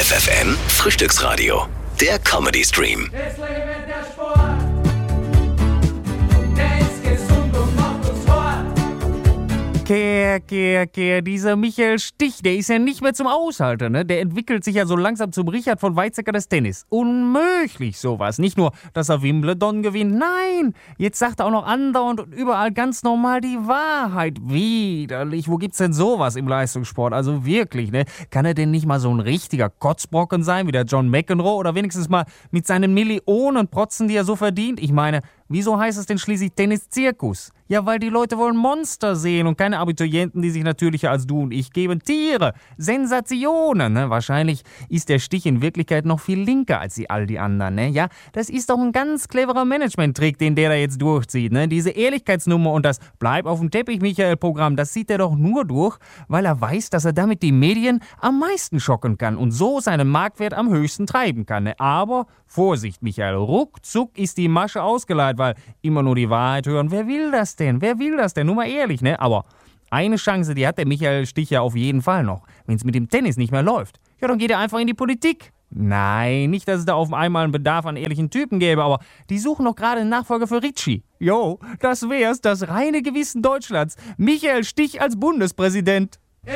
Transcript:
FFN Frühstücksradio. Der Comedy Stream. Deswegen wird der Sport. Der ist gesund und macht uns Kehr, dieser Michael Stich, der ist ja nicht mehr zum Aushalten, ne? Der entwickelt sich ja so langsam zum Richard von Weizsäcker des Tennis. Unmöglich sowas. Nicht nur, dass er Wimbledon gewinnt, nein, jetzt sagt er auch noch andauernd und überall ganz normal die Wahrheit. Widerlich, wo gibt's denn sowas im Leistungssport? Also wirklich, ne? Kann er denn nicht mal so ein richtiger Kotzbrocken sein, wie der John McEnroe, oder wenigstens mal mit seinen Millionen protzen, die er so verdient? Ich meine, wieso heißt es denn schließlich Tennis-Zirkus? Ja, weil die Leute wollen Monster sehen und keine Abiturienten, die sich natürlicher als du und ich geben. Tiere, Sensationen. Ne? Wahrscheinlich ist der Stich in Wirklichkeit noch viel linker als all die anderen. Ne? Ja, das ist doch ein ganz cleverer Management-Trick, den der da jetzt durchzieht. Ne? Diese Ehrlichkeitsnummer und das Bleib auf dem Teppich, Michael-Programm, das zieht er doch nur durch, weil er weiß, dass er damit die Medien am meisten schocken kann und so seinen Marktwert am höchsten treiben kann. Ne? Aber Vorsicht, Michael, ruckzuck ist die Masche ausgeleiert, weil immer nur die Wahrheit hören. Wer will das denn? Wer will das denn? Nur mal ehrlich, ne? Aber eine Chance, die hat der Michael Stich ja auf jeden Fall noch. Wenn es mit dem Tennis nicht mehr läuft, ja, dann geht er einfach in die Politik. Nein, nicht, dass es da auf einmal einen Bedarf an ehrlichen Typen gäbe, aber die suchen noch gerade einen Nachfolger für Ritchie. Jo, das wär's, das reine Gewissen Deutschlands. Michael Stich als Bundespräsident.